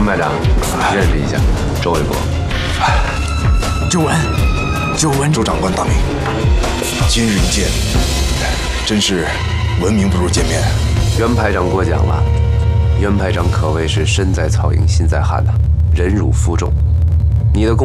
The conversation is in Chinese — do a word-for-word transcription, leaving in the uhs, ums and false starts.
排长，认识一下，周卫国。 周文，周文， 周长官大名，今日一见，真是闻名不如见面。 袁排长过奖了，袁排长可谓是身在曹营心在汉呐、忍辱负重。你的工